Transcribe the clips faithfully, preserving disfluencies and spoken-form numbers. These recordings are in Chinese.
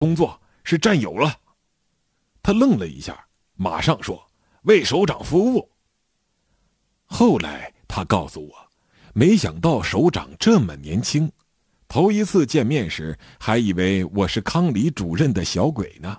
工作是战友了。他愣了一下，马上说：“为首长服务。”后来他告诉我，没想到首长这么年轻，头一次见面时还以为我是康里主任的小鬼呢。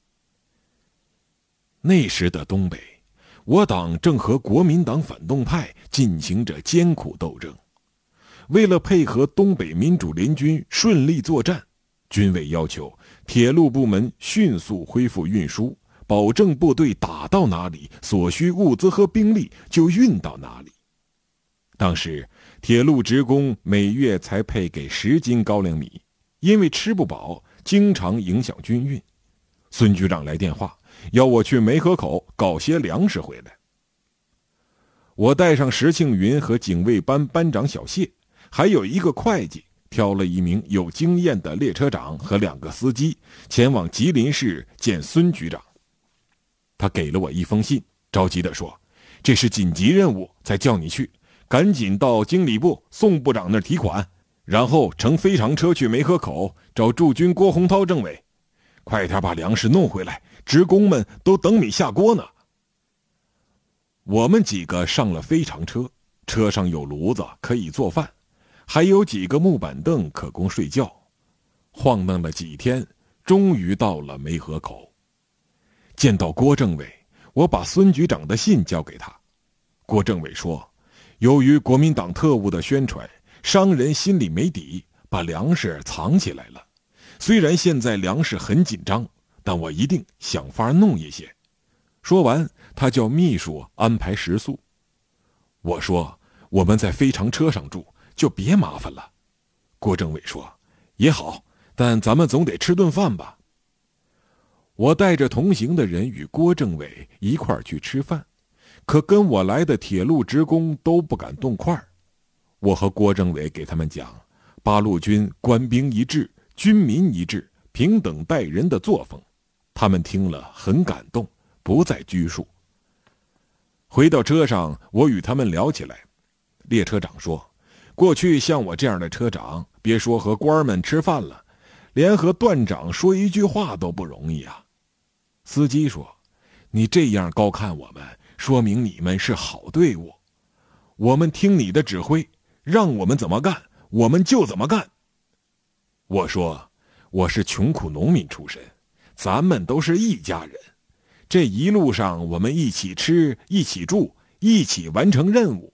那时的东北，我党正和国民党反动派进行着艰苦斗争。为了配合东北民主联军顺利作战，军委要求铁路部门迅速恢复运输，保证部队打到哪里，所需物资和兵力就运到哪里。当时铁路职工每月才配给十斤高粱米，因为吃不饱，经常影响军运。孙局长来电话，要我去梅河口搞些粮食回来。我带上石庆云和警卫班班长小谢，还有一个会计，挑了一名有经验的列车长和两个司机，前往吉林市见孙局长。他给了我一封信，着急地说：“这是紧急任务，才叫你去，赶紧到经理部宋部长那儿提款，然后乘飞长车去梅河口找驻军郭洪涛政委，快点把粮食弄回来，职工们都等米下锅呢。”我们几个上了飞长车，车上有炉子可以做饭，还有几个木板凳可供睡觉。晃荡了几天，终于到了梅河口。见到郭政委，我把孙局长的信交给他。郭政委说，由于国民党特务的宣传，商人心里没底，把粮食藏起来了。虽然现在粮食很紧张，但我一定想法弄一些。说完，他叫秘书安排食宿。我说，我们在飞长车上住，就别麻烦了。郭政委说，也好，但咱们总得吃顿饭吧。我带着同行的人与郭政委一块儿去吃饭，可跟我来的铁路职工都不敢动筷。我和郭政委给他们讲八路军官兵一致，军民一致，平等待人的作风，他们听了很感动，不再拘束。回到车上，我与他们聊起来。列车长说，过去像我这样的车长，别说和官们吃饭了，连和段长说一句话都不容易啊。司机说，你这样高看我们，说明你们是好队伍，我们听你的指挥，让我们怎么干我们就怎么干。我说，我是穷苦农民出身，咱们都是一家人，这一路上我们一起吃，一起住，一起完成任务。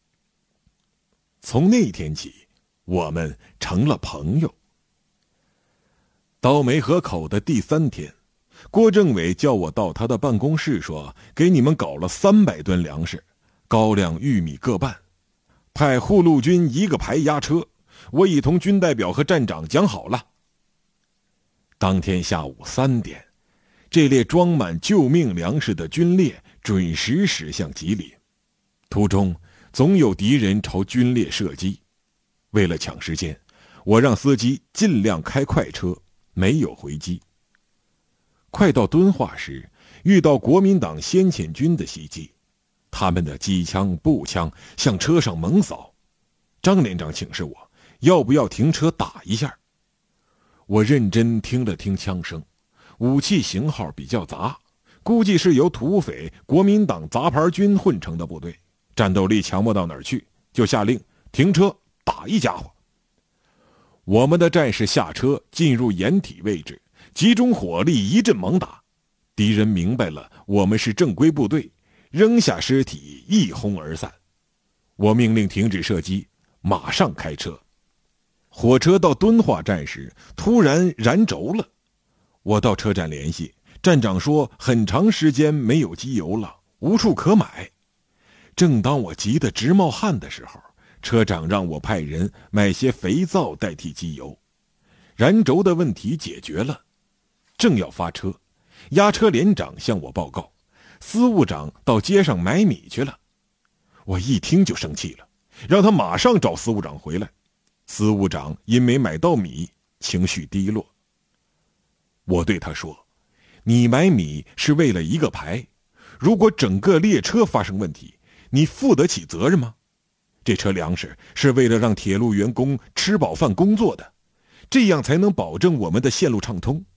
从那天起，我们成了朋友。到梅河口的第三天，郭政委叫我到他的办公室说，给你们搞了三百吨粮食，高粱、玉米各半，派护路军一个排押车，我已同军代表和站长讲好了。当天下午三点，这列装满救命粮食的军列准时驶向吉林，途中总有敌人朝军列射击。为了抢时间，我让司机尽量开快车，没有回击。快到敦化时，遇到国民党先遣军的袭击，他们的机枪、步枪向车上猛扫。张连长请示我，要不要停车打一下？我认真听了听枪声，武器型号比较杂，估计是由土匪、国民党杂牌军混成的部队，战斗力强不到哪儿去，就下令停车打一家伙。我们的战士下车进入掩体位置，集中火力一阵猛打，敌人明白了我们是正规部队，扔下尸体一哄而散。我命令停止射击，马上开车。火车到敦化站时突然燃轴了，我到车站联系站长，说很长时间没有机油了，无处可买。正当我急得直冒汗的时候，车长让我派人买些肥皂代替机油，燃轴的问题解决了。正要发车，押车连长向我报告，司务长到街上买米去了。我一听就生气了，让他马上找司务长回来。司务长因没买到米，情绪低落。我对他说，你买米是为了一个排，如果整个列车发生问题，你负得起责任吗？这车粮食是为了让铁路员工吃饱饭工作的，这样才能保证我们的线路畅通。